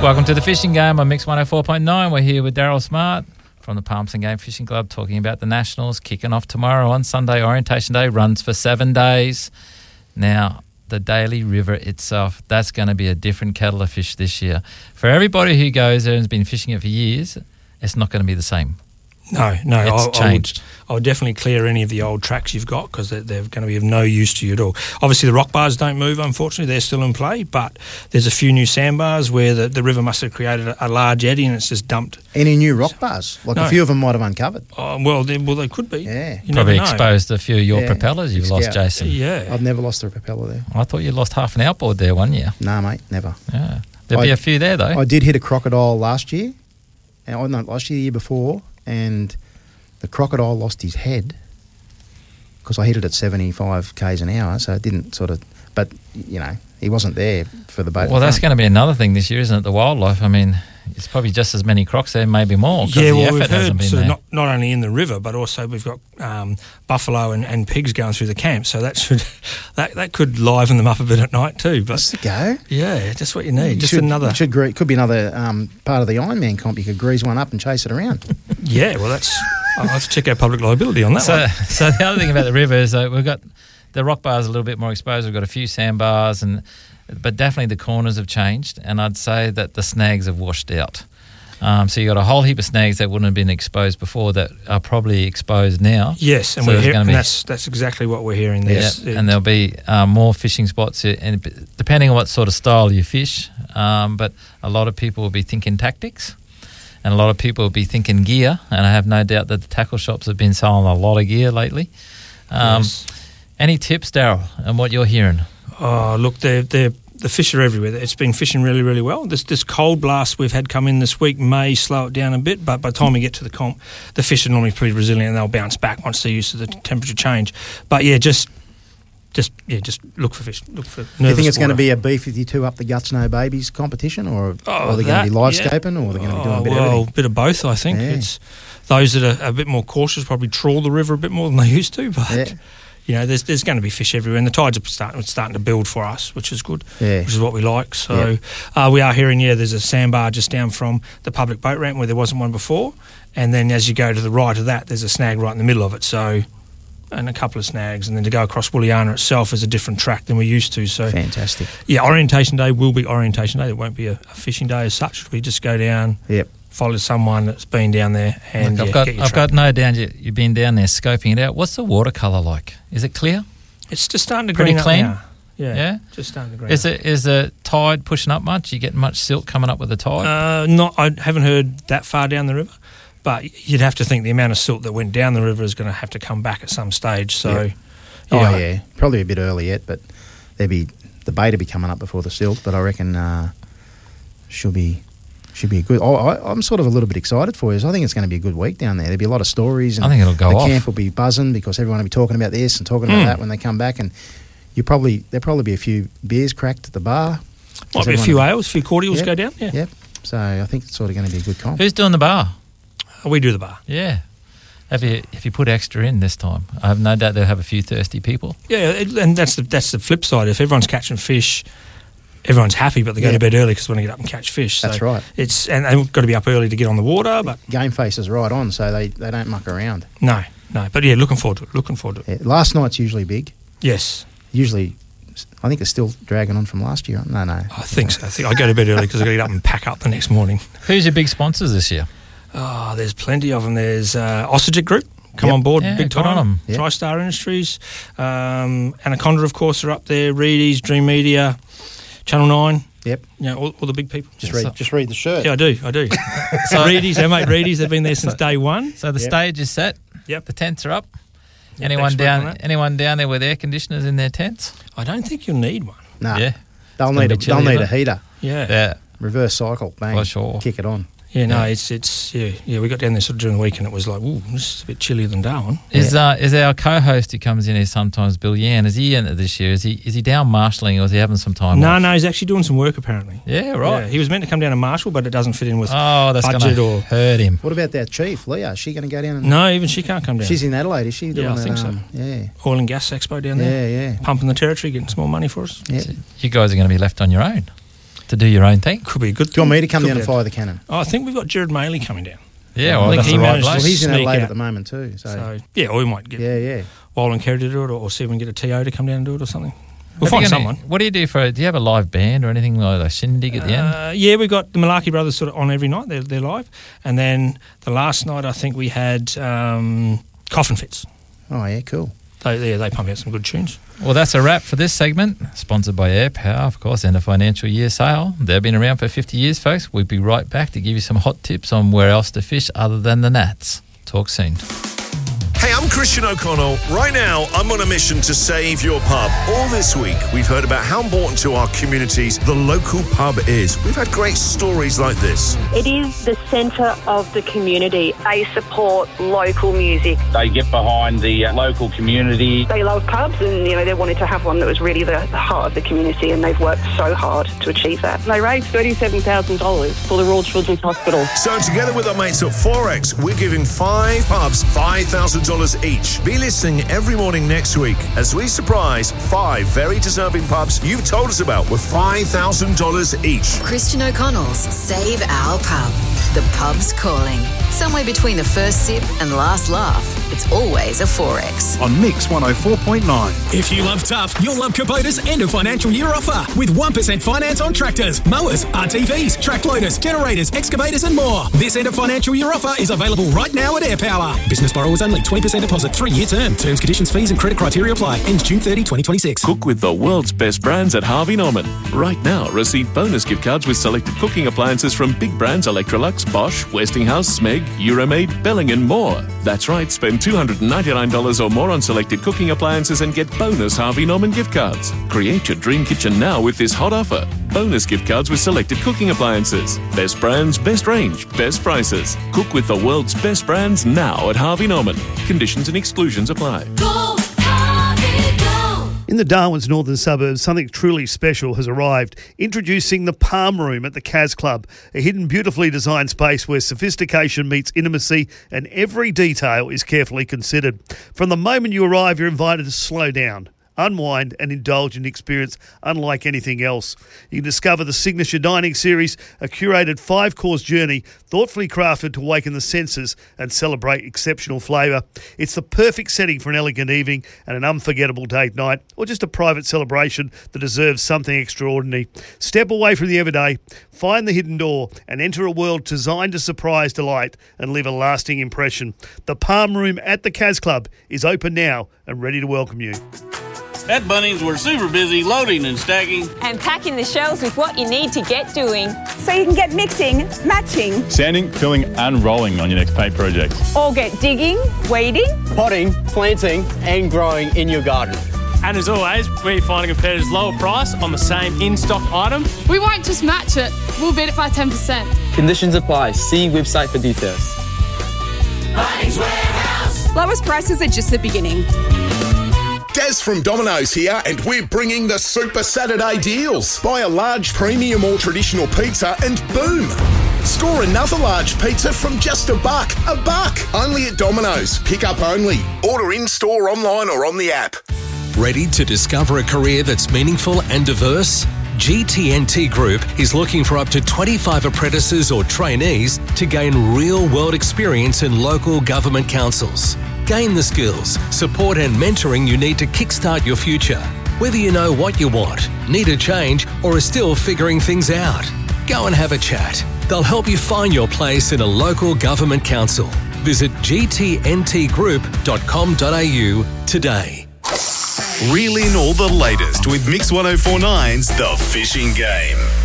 Welcome to the Fishing Game on Mix 104.9. We're here with Daryl Smart from the Palmerston Game Fishing Club talking about the Nationals kicking off tomorrow on Sunday. Orientation Day runs for 7 days. Now, the Daly River itself, that's going to be a different kettle of fish this year. For everybody who goes there and has been fishing it for years, it's not going to be the same. No, It's changed. I would definitely clear any of the old tracks you've got because they're going to be of no use to you at all. Obviously, the rock bars don't move, unfortunately. They're still in play, but there's a few new sandbars where the river must have created a large eddy and it's just dumped. Any new rock bars? Like No. a few of them might have uncovered. Well, they could be. Yeah. You Probably never know. exposed a few of your Yeah. propellers you've lost, Yeah. Jason. Yeah. I've never lost a propeller there. I thought you lost half an outboard there one year. Nah, mate, never. Yeah. There'll be a few there, though. I did hit a crocodile last year. The year before, and the crocodile lost his head because I hit it at 75 k's an hour, so it didn't sort of. But he wasn't there for the boat. Well, that's going to be another thing this year, isn't it? The wildlife. I mean, it's probably just as many crocs there, maybe more. Yeah, the well, effort we've hasn't heard been sort of there. not only in the river, but also we've got buffalo and pigs going through the camp, so that should that could liven them up a bit at night too. But That's the go. yeah, just what you need. Just another. Could be another part of the Ironman comp. You could grease one up and chase it around. Yeah, well, I'll have to check our public liability on that one. So the other thing about the river is we've got the rock bars a little bit more exposed. We've got a few sandbars, but definitely the corners have changed, and I'd say that the snags have washed out. So you got a whole heap of snags that wouldn't have been exposed before that are probably exposed now. Yes, and So we're there's hearing, gonna and be- that's exactly what we're hearing. Yeah, and there'll be more fishing spots, and depending on what sort of style you fish. But a lot of people will be thinking tactics, and a lot of people will be thinking gear. And I have no doubt that the tackle shops have been selling a lot of gear lately. Yes. Any tips, Daryl, on what you're hearing? Oh, look, the fish are everywhere. It's been fishing really, really well. This cold blast we've had come in this week may slow it down a bit, but by the time we get to the comp, the fish are normally pretty resilient and they'll bounce back once they're used to the temperature change. But yeah, just look for fish. Look for. Do you think it's going to be a B-52 up the guts, no babies competition, or are they going to be live scoping, or are they going to be doing a bit of everything? A bit of both, I think. Yeah. It's those that are a bit more cautious probably trawl the river a bit more than they used to, but. Yeah. There's going to be fish everywhere, and the tides are starting to build for us, which is good, Yeah. which is what we like. So we are hearing, there's a sandbar just down from the public boat ramp where there wasn't one before, and then as you go to the right of that, there's a snag right in the middle of it. So, and a couple of snags, and then to go across Wooliana itself is a different track than we're used to. So, Fantastic. yeah, Orientation Day will be Orientation Day. It won't be a fishing day as such. We just go down. Yep. Follow someone that's been down there, and Look, get your I've track. got no doubt you've been down there scoping it out. What's the watercolour like? Is it clear? It's just starting to Pretty green up clean? now. Yeah? Just starting to green. Is the tide pushing up much? You getting much silt coming up with the tide? I haven't heard that far down the river, but you'd have to think the amount of silt that went down the river is going to have to come back at some stage. So, Probably a bit early yet, but the bait will be coming up before the silt. But I reckon should be a good. I'm sort of a little bit excited for you. I think it's going to be a good week down there. There'll be a lot of stories. And I think it'll go off. The camp will be buzzing because everyone will be talking about this and talking about that when they come back. And there'll probably be a few beers cracked at the bar. Might be a few ales, a few cordials go down. Yeah. Yep. So I think it's sort of going to be a good comp. Who's doing the bar? We do the bar. Yeah. If you put extra in this time, I have no doubt they'll have a few thirsty people. Yeah, and that's the flip side. If everyone's catching fish, everyone's happy, but they go to bed early because they want to get up and catch fish. So That's right. And they've got to be up early to get on the water. But Game face is right on, so they don't muck around. no. But yeah, looking forward to it. Yeah, last night's usually big. Yes. Usually, I think it's still dragging on from last year. No. I think so. I go to bed early because I got to get up and pack up the next morning. Who's your big sponsors this year? Oh, there's plenty of them. There's Osagic Group. Come on board, Yeah, big good time. on 'em. Yep. TriStar Industries, Anaconda, of course, are up there. Reedies, Dream Media, Channel 9. Yep. All the big people. Just read the shirt. Yeah, I do. So Reedies, our mate Reedies, they've been there since day one. So the stage is set. Yep. The tents are up. Yep, Anyone expert on that. down there with air conditioners in their tents? I don't think you'll need one. Nah. Yeah. They'll It's gonna need be a chilly, they'll need a isn't it? heater. Yeah. Yeah. Reverse cycle. Bang. For sure. Kick it on. Yeah, no, Yeah. it's we got down there sort of during the week and it was like, ooh, this is a bit chillier than Darwin. Is our co-host who comes in here sometimes, Bill Yan, is he in it this year? Is he down marshalling or is he having some time off? No, he's actually doing some work apparently. Yeah, right. Yeah, he was meant to come down to Marshall, but it doesn't fit in with Oh, that's budget going or to hurt him. What about that chief, Leah? Is she going to go down? And No, even she can't come down. She's in Adelaide, is she? Doing I think so. Yeah. Oil and Gas Expo down there. Yeah. Pumping the territory, getting some more money for us. Yeah. So you guys are going to be left on your own to do your own thing? Could be a good Do you want me to come Could down be and fire the cannon? Oh, I think we've got Jared Maley coming down. Yeah, I well, think that's he the right managed to place. Well, he's in sneak Adelaide out. at the moment too. So Yeah, or we might get yeah. Wall and Kerry to do it, or see if we can get a TO to come down and do it or something. We'll Have you find got any- someone. What do you do do you have a live band or anything like a shindig at the end? Yeah, we've got the Malarkey Brothers sort of on every night. They're live. And then the last night, I think we had Coffin Fits. Oh yeah, cool. They pump out some good tunes. Well, that's a wrap for this segment, sponsored by Air Power, of course, and a financial year sale. They've been around for 50 years, folks. We'll be right back to give you some hot tips on where else to fish other than the Nats. Talk soon. Hey, I'm Christian O'Connell. Right now, I'm on a mission to save your pub. All this week, we've heard about how important to our communities the local pub is. We've had great stories like this. It is the centre of the community. They support local music. They get behind the local community. They love pubs and, they wanted to have one that was really the heart of the community, and they've worked so hard to achieve that. They raised $37,000 for the Royal Children's Hospital. So together with our mates at Forex, we're giving 5 pubs $5,000 each. Be listening every morning next week as we surprise 5 very deserving pubs you've told us about with $5,000 each. Christian O'Connell's Save Our Pub. The pub's calling. Somewhere between the first sip and last laugh, it's always a Forex. On Mix 104.9. If you love tough, you'll love Kubota's end of financial year offer with 1% finance on tractors, mowers, RTVs, track loaders, generators, excavators and more. This end of financial year offer is available right now at Air Power. Business borrowers only, 20% deposit, 3-year term. Terms, conditions, fees and credit criteria apply. Ends June 30, 2026. Cook with the world's best brands at Harvey Norman. Right now, receive bonus gift cards with selected cooking appliances from big brands Electrolux, Bosch, Westinghouse, Smeg, Euromaid, Belling and more. That's right, spend $299 or more on selected cooking appliances and get bonus Harvey Norman gift cards. Create your dream kitchen now with this hot offer. Bonus gift cards with selected cooking appliances. Best brands, best range, best prices. Cook with the world's best brands now at Harvey Norman. Conditions and exclusions apply. Go, Harvey, go! In the Darwin's northern suburbs, something truly special has arrived. Introducing the Palm Room at the Cas Club, a hidden, beautifully designed space where sophistication meets intimacy and every detail is carefully considered. From the moment you arrive, you're invited to slow down, unwind and indulge in an experience unlike anything else. You can discover the Signature Dining Series, a curated 5-course journey thoughtfully crafted to awaken the senses and celebrate exceptional flavour. It's the perfect setting for an elegant evening and an unforgettable date night, or just a private celebration that deserves something extraordinary. Step away from the everyday, find the hidden door and enter a world designed to surprise, delight and leave a lasting impression. The Palm Room at the Cas Club is open now and ready to welcome you. At Bunnings, we're super busy loading and stacking and packing the shelves with what you need to get doing. So you can get mixing, matching, sanding, filling and rolling on your next paint project. Or get digging, weeding, potting, planting and growing in your garden. And as always, we're finding a competitor's lower price on the same in-stock item. We won't just match it, we'll beat it by 10%. Conditions apply. See website for details. Bunnings Warehouse. Lowest prices are just the beginning. Des from Domino's here, and we're bringing the Super Saturday deals. Buy a large premium or traditional pizza and boom! Score another large pizza from just $1. $1! Only at Domino's. Pick up only. Order in-store, online or on the app. Ready to discover a career that's meaningful and diverse? GTNT Group is looking for up to 25 apprentices or trainees to gain real-world experience in local government councils. Gain the skills, support and mentoring you need to kickstart your future. Whether you know what you want, need a change or are still figuring things out, go and have a chat. They'll help you find your place in a local government council. Visit gtntgroup.com.au today. Reel in all the latest with Mix 104.9's The Fishing Game.